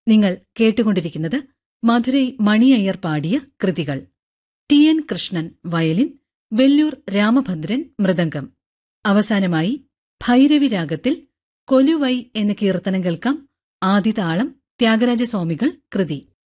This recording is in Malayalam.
നിങ്ങൾ കേട്ടുകൊണ്ടിരിക്കുന്നത് മധുരൈ മണിയയ്യർ പാടിയ കൃതികൾ. T N Krishnan violin, Vellore Ramabhadran mridangam. അവസാനമായി ഭൈരവി രാഗത്തിൽ കൊലുവൈ എന്ന കീർത്തനം കേൾക്കാം. ആദിതാളം ത്യാഗരാജസ്വാമികൾ കൃതി.